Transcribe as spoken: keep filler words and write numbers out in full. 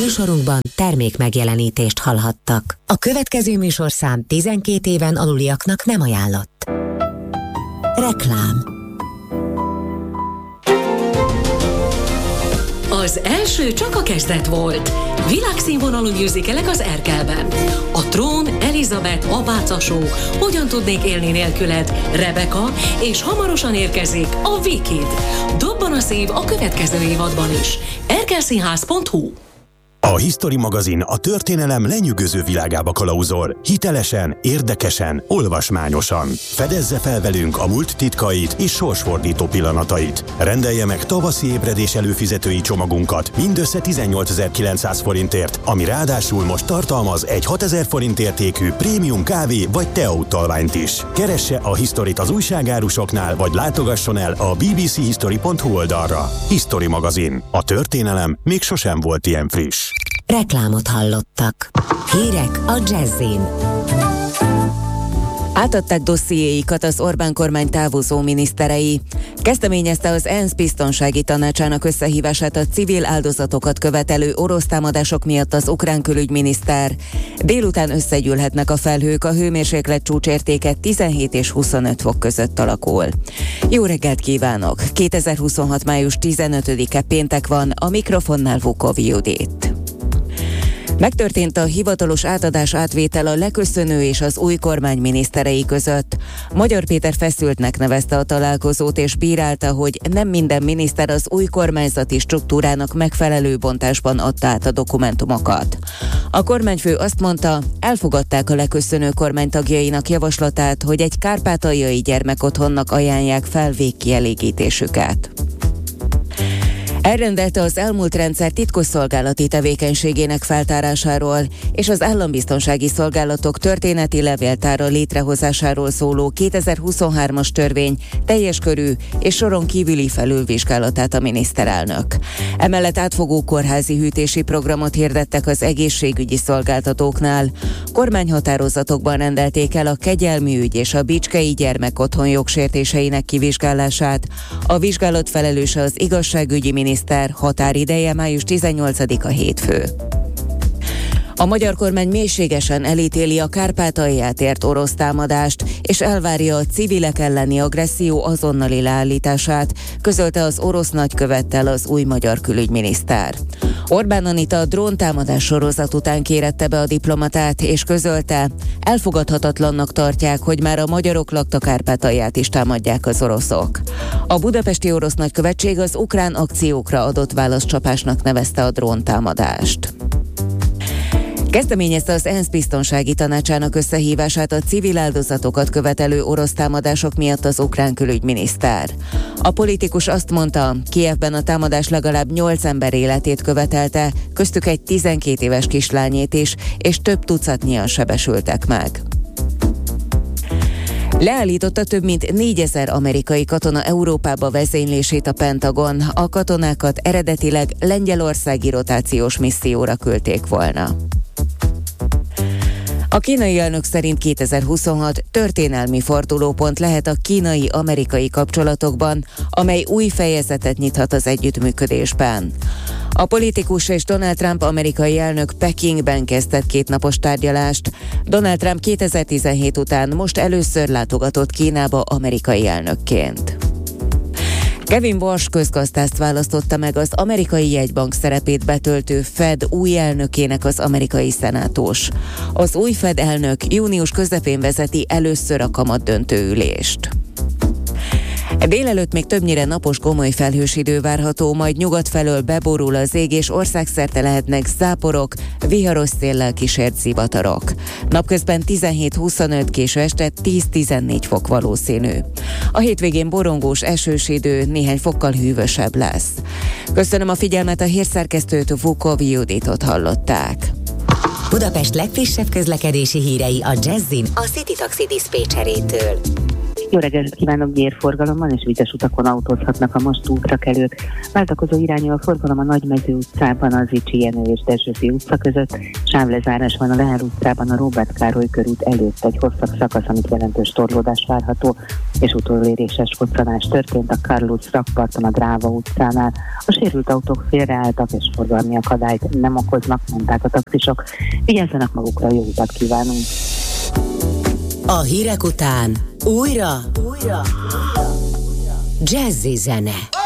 Műsorunkban termék megjelenítést hallhattak. A következő műsorszám tizenkét éven aluliaknak nem ajánlott. Reklám. Az első csak a kezdet volt. Világszínvonalú musicalek az Erkelben. A Trón, Elizabeth, Apáca Show, Hogyan tudnék élni nélküled, Rebecca, és hamarosan érkezik a Wicked. Dobban a szív a következő évadban is. erkelszínház pont hu. A History magazin a történelem lenyűgöző világába kalauzol. Hitelesen, érdekesen, olvasmányosan. Fedezze fel velünk a múlt titkait és sorsfordító pillanatait. Rendelje meg tavaszi ébredés előfizetői csomagunkat mindössze tizennyolcezer-kilencszáz forintért, ami ráadásul most tartalmaz egy hatezer forint értékű prémium kávé vagy tea utalványt is. Keresse a Historyt az újságárusoknál, vagy látogasson el a bé bé cé history pont hu oldalra. History magazin. A történelem még sosem volt ilyen friss. Reklámot hallottak. Hírek a Jazzin. Átadták dossziéikat az Orbán kormány távozó miniszterei. Kezdeményezte az ENSZ biztonsági tanácsának összehívását a civil áldozatokat követelő orosz támadások miatt az ukrán külügyminiszter. Délután összegyűlhetnek a felhők, a hőmérséklet csúcsértéke tizenhét és huszonöt fok között alakul. Jó reggelt kívánok! kétezer-huszonhat. május tizenötödike péntek van, a mikrofonnál Vukov Judit. Megtörtént a hivatalos átadás átvétel a leköszönő és az új kormány miniszterei között. Magyar Péter feszültnek nevezte a találkozót, és bírálta, hogy nem minden miniszter az új kormányzati struktúrának megfelelő bontásban adta át a dokumentumokat. A kormányfő azt mondta, elfogadták a leköszönő kormány tagjainak javaslatát, hogy egy kárpátaljai gyermekotthonnak ajánlják fel végkielégítésüket. Elrendelte az elmúlt rendszer titkosszolgálati tevékenységének feltárásáról és az állambiztonsági szolgálatok történeti levéltára létrehozásáról szóló kétezer-huszonhármas törvény teljes körű és soron kívüli felülvizsgálatát a miniszterelnök. Emellett átfogó kórházi hűtési programot hirdettek az egészségügyi szolgáltatóknál. Kormányhatározatokban rendelték el a kegyelmi ügy és a bicskei gyermekotthon jogsértéseinek kivizsgálását. A vizsgálat felelőse az igazságügyi miniszter. Határideje május tizennyolcadika hétfő. A magyar kormány mélységesen elítéli a Kárpátalját ért orosz támadást, és elvárja a civilek elleni agresszió azonnali leállítását, közölte az orosz nagykövettel az új magyar külügyminiszter. Orbán Anita a dróntámadás sorozat után kérette be a diplomatát, és közölte, elfogadhatatlannak tartják, hogy már a magyarok lakta Kárpátalját is támadják az oroszok. A budapesti orosz nagykövetség az ukrán akciókra adott válaszcsapásnak nevezte a dróntámadást. Kezdeményezte az ENSZ biztonsági tanácsának összehívását a civil áldozatokat követelő orosz támadások miatt az ukrán külügyminiszter. A politikus azt mondta, Kijevben a támadás legalább nyolc ember életét követelte, köztük egy tizenkét éves kislányét is, és több tucatnyian sebesültek meg. Leállította több mint négyezer amerikai katona Európába vezénylését a Pentagon. A katonákat eredetileg lengyelországi rotációs misszióra küldték volna. A kínai elnök szerint kétezer-huszonhat történelmi fordulópont lehet a kínai-amerikai kapcsolatokban, amely új fejezetet nyithat az együttműködésben. A politikus és Donald Trump amerikai elnök Pekingben kezdett kétnapos tárgyalást. Donald Trump kétezer-tizenhét után most először látogatott Kínába amerikai elnökként. Kevin Warsh közgazdászt választotta meg az amerikai jegybank szerepét betöltő Fed új elnökének az amerikai szenátus. Az új Fed elnök június közepén vezeti először a kamatdöntő ülést. Délelőtt még többnyire napos gomoly felhős idő várható, majd nyugat felől beborul az ég, és országszerte lehetnek záporok, viharos széllel kísért zivatarok. Napközben tizenhét-huszonöt, késő este tíz-tizennégy fok valószínű. A hétvégén borongós, esős idő, néhány fokkal hűvösebb lesz. Köszönöm a figyelmet, a hírszerkesztőt, Vukov Juditot hallották. Budapest legfrissebb közlekedési hírei a Jazzin a City Taxi diszpécserétől. Jó reggelt kívánok, gyérforgalomban és vites utakon autózhatnak a most útrakelők. Váltakozó irányú a forgalom a Nagymező utcában, az Icsi Jenő és Dezsőfi utca között. Sávlezárás van a Lehel utcában, a Róbert Károly körút előtt egy hosszabb szakasz, amit jelentős torlódás várható, és utoléréses koccanás történt a Karlutz rakparton a Dráva utcánál. A sérült autók félreálltak és forgalmi akadályt nem okoznak, mondták a taxisok. Vigyázzanak magukra, jó utat kívánunk! A hírek után újra, újra, jazzy zene.